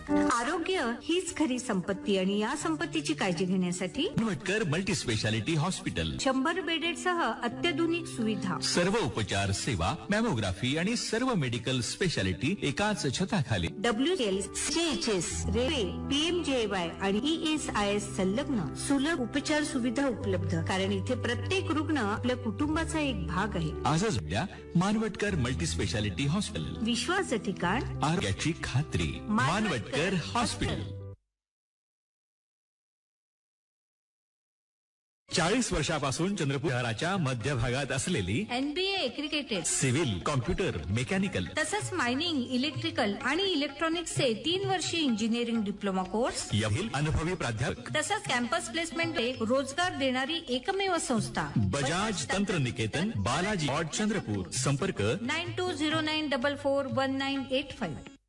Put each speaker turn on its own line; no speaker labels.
आरोग्य हीच खरी संपत्ती आणि या संपत्तीची काळजी घेण्यासाठी
मानवटकर मल्टी स्पेशालिटी हॉस्पिटल
100 बेडेडसह अत्याधुनिक सुविधा,
सर्व उपचार सेवा, मॅमोग्राफी आणि सर्व मेडिकल स्पेशालिटी एकाच छताखाली.
WL, CHS, रेल्वे, PMJY आणि ESIS संलग्न सुलभ उपचार सुविधा उपलब्ध. कारण इथे प्रत्येक रुग्ण आपल्या कुटुंबाचा एक भाग आहे.
आजच द्या मानवटकर मल्टी स्पेशालिटी हॉस्पिटल.
विश्वासाचं ठिकाण,
आरोग्याची खात्री. मानवटकर हॉस्पिटल. 40 वर्षापासून चंद्रपूर शहराच्या मध्यभागात असलेली
NBA aggregated
civil, computer, mechanical
तसंच मायनिंग, इलेक्ट्रिकल आणि इलेक्ट्रॉनिक्सचे 3 वर्षीय इंजिनिअरिंग डिप्लोमा कोर्स
यातील अनुभवी प्राध्यापक
तसंच कॅम्पस प्लेसमेंट रोजगार देणारी एकमेव संस्था
बजाज तंत्रनिकेतन, बालाजी, चंद्रपूर. संपर्क
9209441985.